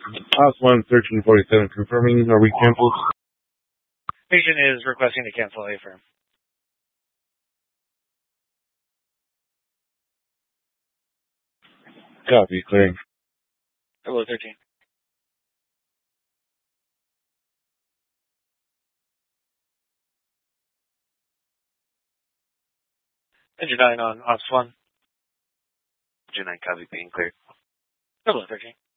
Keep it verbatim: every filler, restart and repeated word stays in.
House one, thirteen forty-seven, confirming, are we canceled? Patient is requesting to cancel a firm. Copy, clearing. Hello, thirteen. Engine nine on Ops one. Engine nine, copy, being cleared. Hello, thirteen.